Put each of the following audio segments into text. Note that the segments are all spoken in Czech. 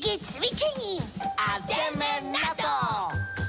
Piggy cvičení a jdeme na to!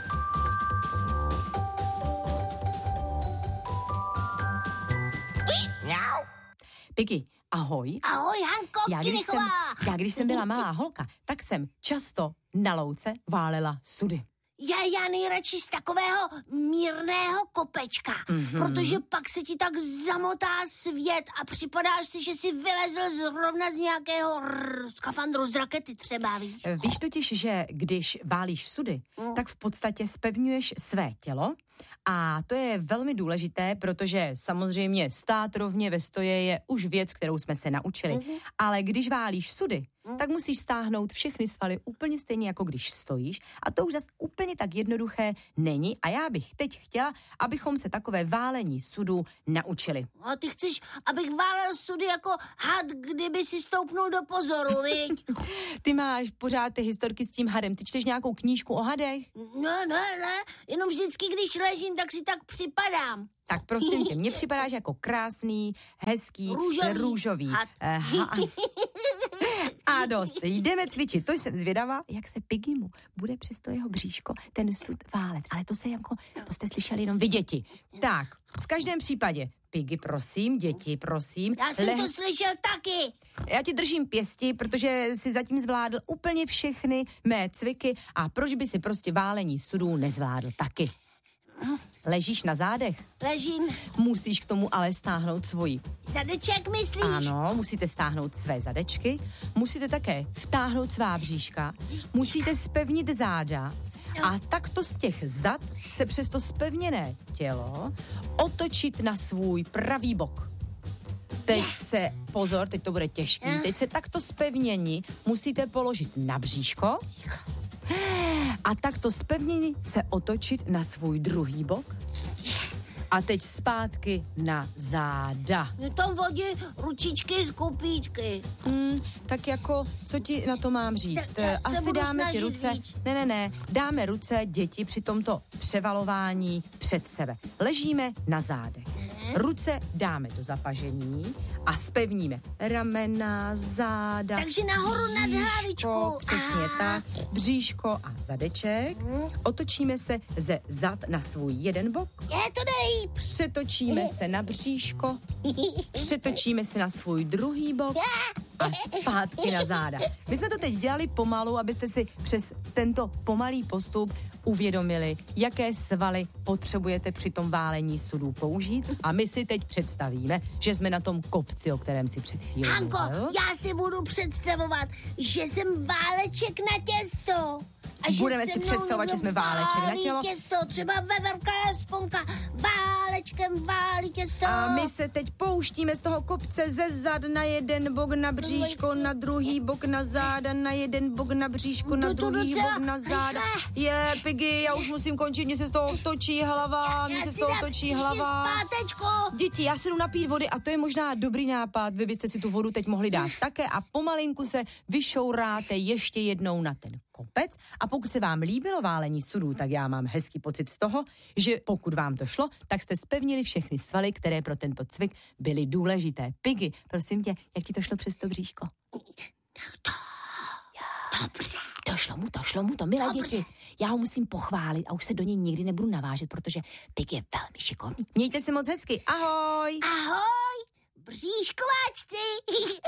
Mňau. Piggy, ahoj. Ahoj, Hanko, Já když jsem byla malá holka, tak jsem často na louce válela sudy. Já nejradši z takového mírného kopečka, protože pak se ti tak zamotá svět a připadáš si, že jsi vylezl zrovna z nějakého skafandru z rakety třeba, víš? Víš totiž, že když válíš sudy, tak v podstatě zpevňuješ své tělo a to je velmi důležité, protože samozřejmě stát rovně ve stoje je už věc, kterou jsme se naučili. Ale když válíš sudy, tak musíš stáhnout všechny svaly úplně stejně, jako když stojíš a to už zase úplně tak jednoduché není a já bych teď chtěla, abychom se takové válení sudů naučili. A ty chceš, abych válel sudy jako had, kdyby si stoupnul do pozoru, viď? Ty máš pořád ty historky s tím hadem, ty čteš nějakou knížku o hadech? Ne, jenom vždycky, když ležím, tak si tak připadám. Tak prosím tě, mně připadáš jako krásný, hezký, růžový had. A dost, jdeme cvičit. To jsem zvědavá, jak se Piggymu bude přes to jeho bříško ten sud válet. Ale to jste slyšeli jenom vy, děti. Tak, v každém případě, Piggy, prosím, děti, prosím. Já jsem to slyšel taky. Já ti držím pěsti, protože jsi zatím zvládl úplně všechny mé cviky a proč by si prostě válení sudů nezvládl taky? Ležíš na zádech? Ležím. Musíš k tomu ale stáhnout svoji. Zadeček myslíš? Ano, musíte stáhnout své zadečky, musíte také vtáhnout svá bříška, musíte zpevnit záda a takto z těch zad se přes to zpevněné tělo otočit na svůj pravý bok. Teď se, pozor, teď to bude těžký, teď se takto zpevnění musíte položit na bříško a takto zpevnění se otočit na svůj druhý bok. A teď zpátky na záda. Je tam vodí ručičky z kopítky. Tak jako, co ti na to mám říct? Asi dáme ty ruce. Ne, dáme ruce děti při tomto převalování před sebe. Ležíme na zádech. Ruce dáme do zapažení a zpevníme ramena, záda. Takže nahoru bříško, nad hlavičku. Přesně tak. Bříško a zadeček. Otočíme se ze zad na svůj jeden bok. Je to nejlíp. Přetočíme se na bříško. Přetočíme se na svůj druhý bok a zpátky na záda. My jsme to teď dělali pomalu, abyste si přes tento pomalý postup uvědomili, jaké svaly potřebujete při tom válení sudů použít. A my si teď představíme, že jsme na tom kopci, o kterém si před chvílí Hanko, mluvil. já si budu představovat, že jsem váleček na těsto. A budeme si představovat, že jsme váleček na tělo. Těsto, třeba veverka skonka, válečkem válí těsto. A my se teď pouštíme z toho kopce ze zad na jeden bok na bříško, na druhý bok na záda, na jeden bok na bříško, na druhý bok na záda. Je, Piggy, já už musím končit, mně se z toho točí hlava, Děti, já si jdu napít vody a to je možná dobrý nápad, vy byste si tu vodu teď mohli dát také a pomalinku se vyšouráte ještě jednou na ten kopec a pokud se vám líbilo válení sudů, tak já mám hezký pocit z toho, že pokud vám to šlo, tak jste zpevnili všechny svaly, které pro tento cvik byly důležité. Piggy, prosím tě, jak ti to šlo přes to bříško? Dobře. Došlo mu to, milé děti. Já ho musím pochválit a už se do něj nikdy nebudu navážet, protože Piggy je velmi šikovný. Mějte se moc hezky, ahoj! Ahoj, bříškováčci.